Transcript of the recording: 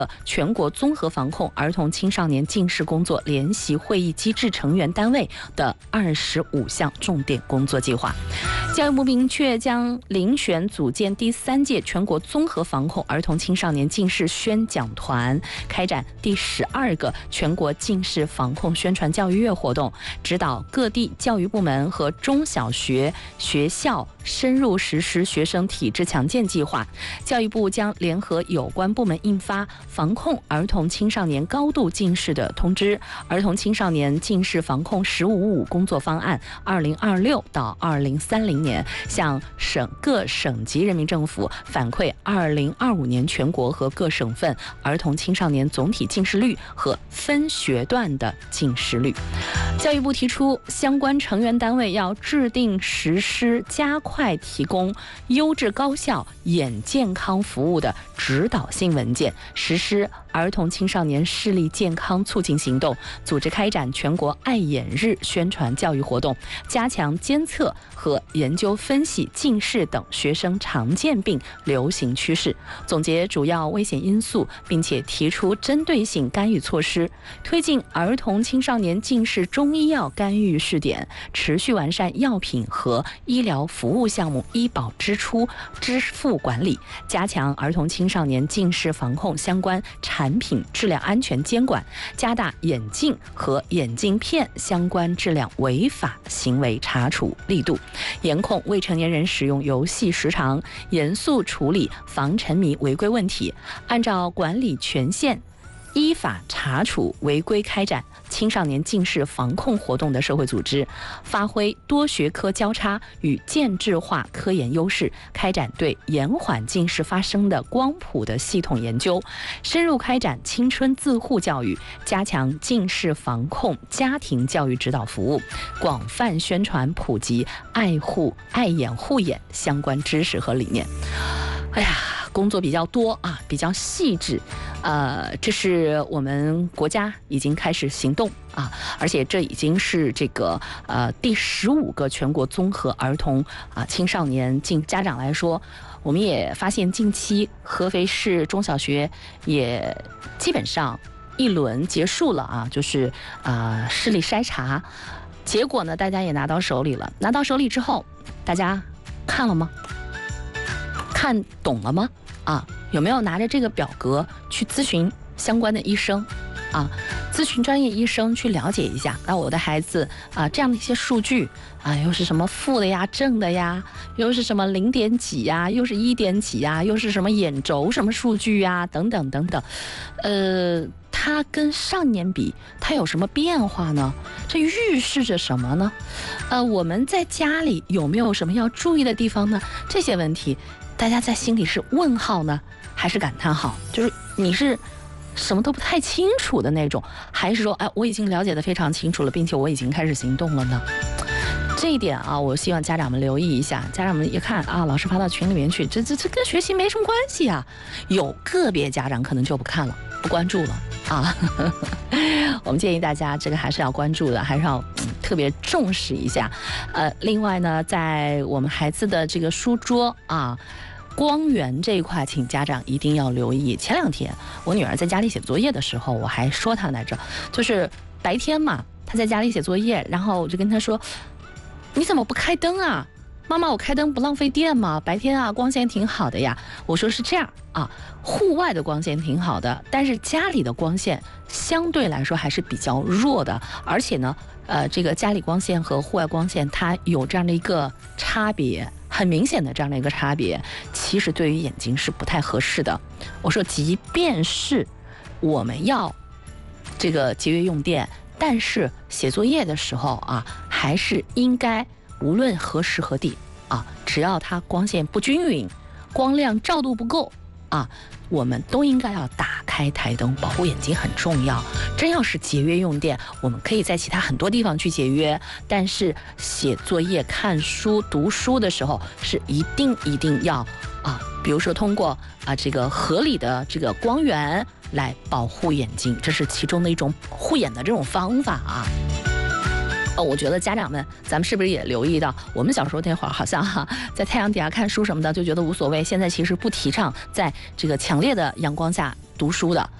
全国综合防控儿童青少年近视工作联席会议机制成员单位的25项重点工作计划。教育部明确将遴选组建第3届全国综合防控儿童青少年近视宣讲团，开展第12个全国近视防控宣传教育月活动，指导各地教育部门和中小学学校深入实施学生体质强健计划。教育部将联合有关部门印发防控儿童青少年高度近视的通知、儿童青少年近视防控“1555”工作方案2026到2030年，向各省级人民政府反馈2025年全国和各省份儿童青少年总体近视率和分学段的近视率。教育部提出，相关成员单位要制定实施加快提供优质高效眼健康服务的指导性文件，实施儿童青少年视力健康促进行动，组织开展全国爱眼日宣传教育活动，加强监测和研究分析近视等学生常见病流行趋势，总结主要危险因素，并且提出针对性干预措施，推进儿童青少年近视中医药干预试点，持续完善药品和医疗服务项目医保支付管理，加强儿童青少年近视防控相关产品质量安全监管，加大眼镜和眼镜片相关质量违法行为查处力度，严控未成年人使用游戏时长，严肃处理防沉迷违规问题，按照管理权限依法查处违规开展青少年近视防控活动的社会组织，发挥多学科交叉与建制化科研优势，开展对延缓近视发生的光谱的系统研究，深入开展青春自护教育，加强近视防控家庭教育指导服务，广泛宣传普及爱眼护眼相关知识和理念。哎呀，工作比较多啊，比较细致，这是我们国家已经开始行动啊，而且这已经是这个第15个全国综合儿童青少年家长来说，我们也发现近期合肥市中小学也基本上一轮结束了啊，就是视力筛查，结果呢大家也拿到手里了，拿到手里之后，大家看了吗？看懂了吗？有没有拿着这个表格去咨询相关的医生咨询专业医生去了解一下，我的孩子这样的一些数据又是什么负的呀、正的呀，又是什么0点几呀，又是1点几呀，又是什么眼轴什么数据呀，等等等等，它跟上年比，它有什么变化呢？这预示着什么呢？我们在家里有没有什么要注意的地方呢？这些问题，大家在心里是问号呢，还是感叹号？就是你是什么都不太清楚的那种，还是说，我已经了解得非常清楚了，并且我已经开始行动了呢？这一点我希望家长们留意一下。家长们一看老师发到群里面去，这跟学习没什么关系啊。有个别家长可能就不看了，不关注了我们建议大家这个还是要关注的，还是要特别重视一下。另外呢，在我们孩子的这个书桌光源这一块，请家长一定要留意。前2天我女儿在家里写作业的时候，我还说她来着，就是白天嘛，她在家里写作业，然后我就跟她说，你怎么不开灯啊？妈妈，我开灯不浪费电吗？白天光线挺好的呀。我说是这样户外的光线挺好的，但是家里的光线相对来说还是比较弱的，而且呢这个家里光线和户外光线它有这样的一个差别，很明显的这样的一个差别，其实对于眼睛是不太合适的。我说即便是我们要这个节约用电，但是写作业的时候还是应该无论何时何地只要它光线不均匀，光亮照度不够我们都应该要打开台灯，保护眼睛很重要。真要是节约用电，我们可以在其他很多地方去节约，但是写作业、看书、读书的时候是一定要比如说通过这个合理的这个光源来保护眼睛，这是其中的一种护眼的这种方法我觉得家长们，咱们是不是也留意到，我们小时候那会儿好像在太阳底下看书什么的就觉得无所谓，现在其实不提倡在这个强烈的阳光下读书的。